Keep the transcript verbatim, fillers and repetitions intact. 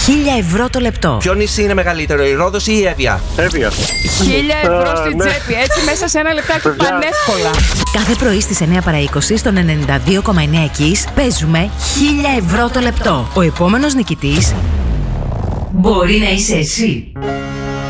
χίλια ευρώ το λεπτό. Ποιο νησί είναι μεγαλύτερο, η Ρόδος ή η Εύβοια? Εύβοια. Χίλια ευρώ Ε, στην ναι. τσέπη, έτσι μέσα σε ένα λεπτάκι Παιδιά. πανεύκολα. Κάθε πρωί στις εννιά παρά είκοσι στον ενενήντα δύο κόμμα εννέα Kiss παίζουμε χίλια ευρώ το λεπτό. Ο επόμενος νικητής μπορεί να είσαι εσύ.